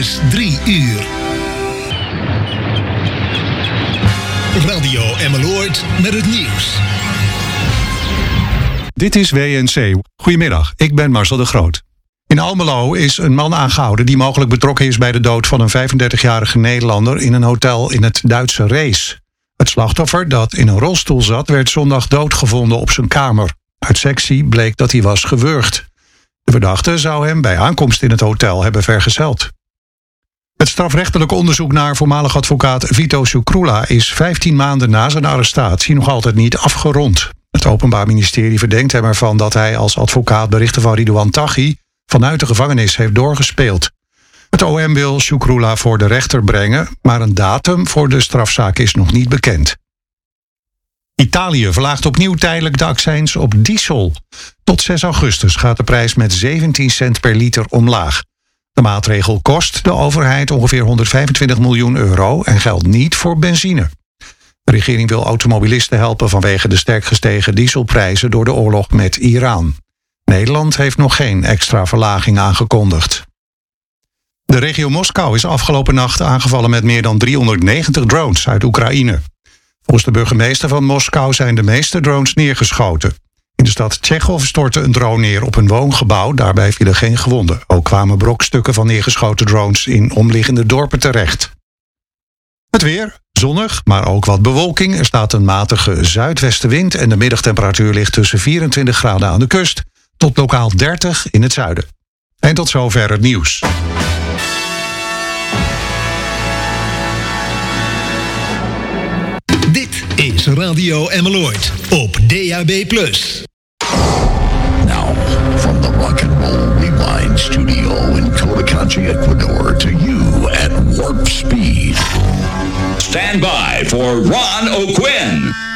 is 3 uur. Radio Emmeloord met het nieuws. Dit is WNC. Goedemiddag, ik ben Marcel de Groot. In Almelo is een man aangehouden die mogelijk betrokken is bij de dood van een 35-jarige Nederlander in een hotel in het Duitse Rees. Het slachtoffer, dat in een rolstoel zat, werd zondag doodgevonden op zijn kamer. Uit sectie bleek dat hij was gewurgd. De verdachte zou hem bij aankomst in het hotel hebben vergezeld. Het strafrechtelijk onderzoek naar voormalig advocaat Vito Ciucrula is 15 maanden na zijn arrestatie nog altijd niet afgerond. Het Openbaar Ministerie verdenkt hem ervan dat hij als advocaat berichten van Ridouan Taghi vanuit de gevangenis heeft doorgespeeld. Het OM wil Ciucrula voor de rechter brengen, maar een datum voor de strafzaak is nog niet bekend. Italië verlaagt opnieuw tijdelijk de accijns op diesel. Tot 6 augustus gaat de prijs met 17 cent per liter omlaag. De maatregel kost de overheid ongeveer 125 miljoen euro en geldt niet voor benzine. De regering wil automobilisten helpen vanwege de sterk gestegen dieselprijzen door de oorlog met Iran. Nederland heeft nog geen extra verlaging aangekondigd. De regio Moskou is afgelopen nacht aangevallen met meer dan 390 drones uit Oekraïne. Volgens de burgemeester van Moskou zijn de meeste drones neergeschoten. In de stad Tchechov stortte een drone neer op een woongebouw. Daarbij vielen geen gewonden. Ook kwamen brokstukken van neergeschoten drones in omliggende dorpen terecht. Het weer, zonnig, maar ook wat bewolking. Er staat een matige zuidwestenwind en de middagtemperatuur ligt tussen 24 graden aan de kust tot lokaal 30 in het zuiden. En tot zover het nieuws. Dit is Radio Emmeloord op DAB+. Now, from the Rock and Roll Rewind Studio in Cotacachi, Ecuador, to you at warp speed. Stand by for Ron O'Quinn.